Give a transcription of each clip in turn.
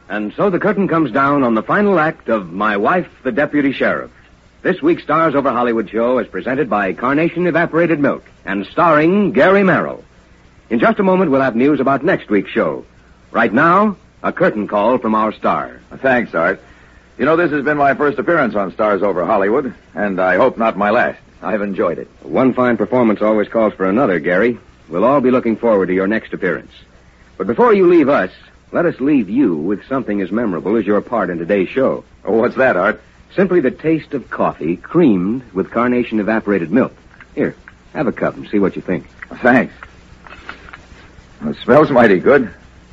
And so the curtain comes down on the final act of My Wife, the Deputy Sheriff. This week's Stars Over Hollywood show is presented by Carnation Evaporated Milk and starring Gary Merrill. In just a moment, we'll have news about next week's show. Right now, a curtain call from our star. Thanks, Art. You know, this has been my first appearance on Stars Over Hollywood, and I hope not my last. I've enjoyed it. One fine performance always calls for another, Gary. We'll all be looking forward to your next appearance. But before you leave us, let us leave you with something as memorable as your part in today's show. Oh, what's that, Art? Simply the taste of coffee creamed with Carnation Evaporated Milk. Here, have a cup and see what you think. Thanks. Well, it smells mighty good.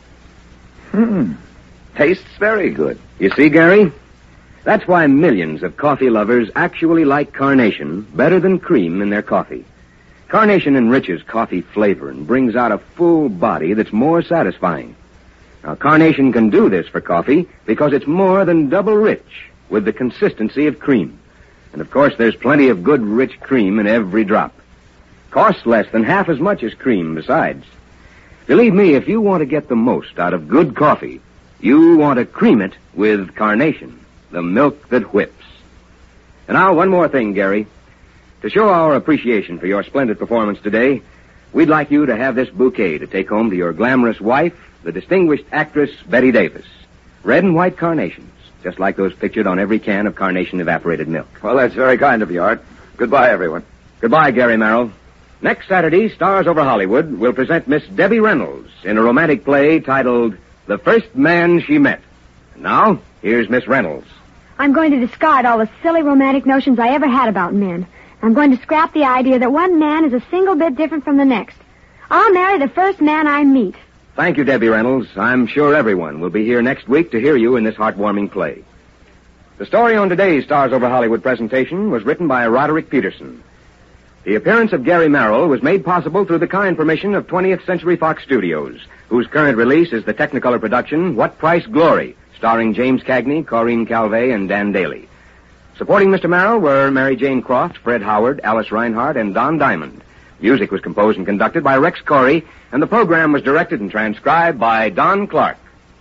Tastes very good. You see, Gary? That's why millions of coffee lovers actually like Carnation better than cream in their coffee. Carnation enriches coffee flavor and brings out a full body that's more satisfying. Now, Carnation can do this for coffee because it's more than double rich with the consistency of cream. And, of course, there's plenty of good, rich cream in every drop. Costs less than half as much as cream besides. Believe me, if you want to get the most out of good coffee, you want to cream it with Carnation, the milk that whips. And now, one more thing, Gary. To show our appreciation for your splendid performance today, we'd like you to have this bouquet to take home to your glamorous wife, the distinguished actress Bette Davis. Red and white carnations, just like those pictured on every can of Carnation Evaporated Milk. Well, that's very kind of you, Art. Goodbye, everyone. Goodbye, Gary Merrill. Next Saturday, Stars Over Hollywood will present Miss Debbie Reynolds in a romantic play titled The First Man She Met. And now, here's Miss Reynolds. I'm going to discard all the silly romantic notions I ever had about men. I'm going to scrap the idea that one man is a single bit different from the next. I'll marry the first man I meet. Thank you, Debbie Reynolds. I'm sure everyone will be here next week to hear you in this heartwarming play. The story on today's Stars Over Hollywood presentation was written by Roderick Peterson. The appearance of Gary Merrill was made possible through the kind permission of 20th Century Fox Studios, whose current release is the Technicolor production What Price Glory, starring James Cagney, Corinne Calvé, and Dan Daly. Supporting Mr. Merrill were Mary Jane Croft, Fred Howard, Alice Reinhardt, and Don Diamond. Music was composed and conducted by Rex Corey, and the program was directed and transcribed by Don Clark.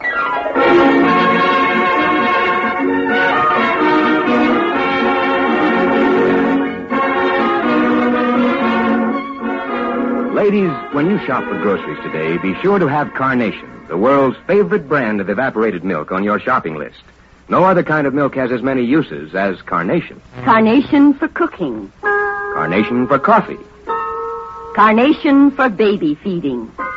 Ladies, when you shop for groceries today, be sure to have Carnation, the world's favorite brand of evaporated milk, on your shopping list. No other kind of milk has as many uses as Carnation. Carnation for cooking. Carnation for coffee. Carnation for baby feeding.